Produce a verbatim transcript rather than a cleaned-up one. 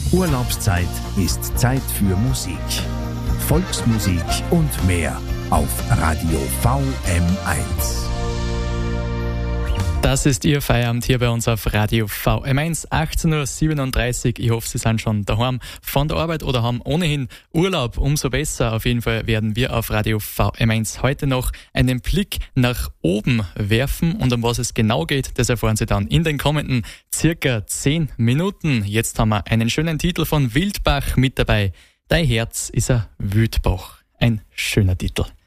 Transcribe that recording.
Urlaubszeit ist Zeit für Musik. Volksmusik und mehr auf Radio V M eins. Das ist Ihr Feierabend hier bei uns auf Radio V M eins, achtzehn Uhr siebenunddreißig. Ich hoffe, Sie sind schon daheim von der Arbeit oder haben ohnehin Urlaub. Umso besser. Auf jeden Fall werden wir auf Radio V M eins heute noch einen Blick nach oben werfen. Und um was es genau geht, das erfahren Sie dann in den kommenden circa zehn Minuten. Jetzt haben wir einen schönen Titel von Wildbach mit dabei. Dein Herz ist ein Wildbach. Ein schöner Titel.